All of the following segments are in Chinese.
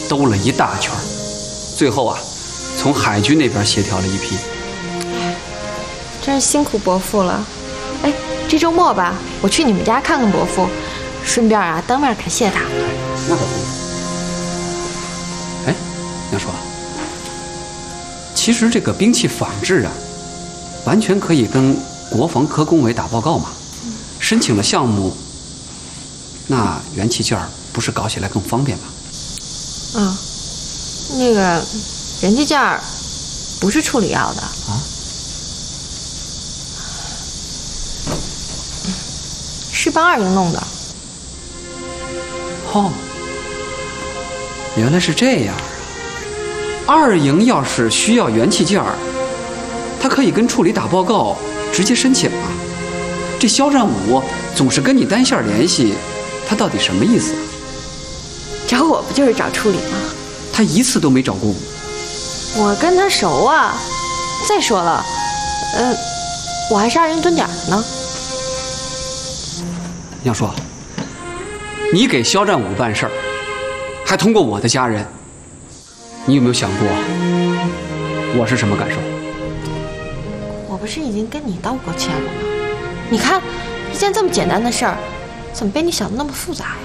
兜了一大圈，最后啊，从海军那边协调了一批。 真是辛苦伯父了。哎，这周末吧，我去你们家看看伯父，顺便啊当面感谢他。 那可不。哎，杨叔，其实这个兵器仿制啊，完全可以跟国防科工委打报告嘛。申请了项目，那元器件不是搞起来更方便吗？ 嗯，那个元器件不是处理要的啊，是帮二营弄的。 哦，原来是这样啊！二营要是需要元器件，他可以跟处理打报告，直接申请啊。这肖战武总是跟你单线联系，他到底什么意思啊？ 找我不就是找处理吗？ 他一次都没找过我。 我跟他熟啊。再说了，我还是二营蹲点的呢。 杨叔，你给肖战武办事儿，还通过我的家人，你有没有想过我是什么感受？ 我不是已经跟你道过歉了吗？你看，一件这么简单的事儿，怎么被你想得那么复杂呀？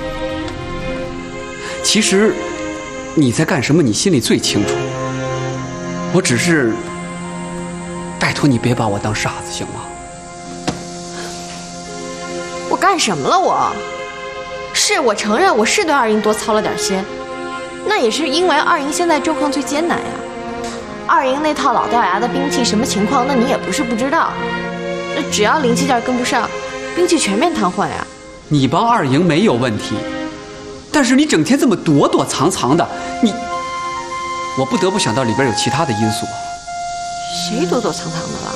其实你在干什么，你心里最清楚。我只是拜托你别把我当傻子，行吗？ 我干什么了我？是我承认我是对二营多操了点心，那也是因为二营现在状况最艰难呀。二营那套老掉牙的兵器什么情况，那你也不是不知道。那只要零器件跟不上，兵器全面瘫痪呀。 你帮二营没有问题，但是你整天这么躲躲藏藏的，我不得不想到里边有其他的因素啊。 谁躲躲藏藏的了？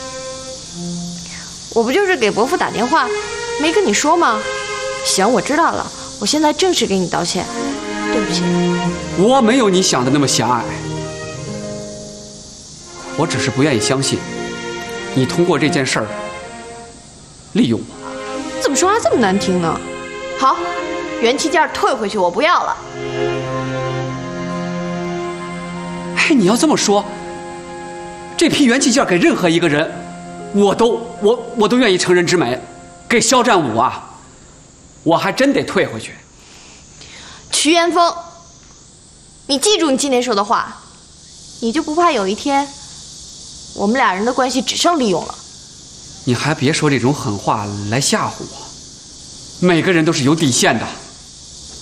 我不就是给伯父打电话，没跟你说吗？行，我知道了，我现在正式给你道歉，对不起。 我没有你想的那么狭隘，我只是不愿意相信你通过这件事儿利用我。 怎么说话这么难听呢？好，元器件退回去，我不要了。 哎，你要这么说，这批元器件给任何一个人，我都愿意成人之美。给肖战武啊，我还真得退回去。 瞿元峰，你记住你今天说的话，你就不怕有一天我们俩人的关系只剩利用了？ 你还别说这种狠话来吓唬我，每个人都是有底线的。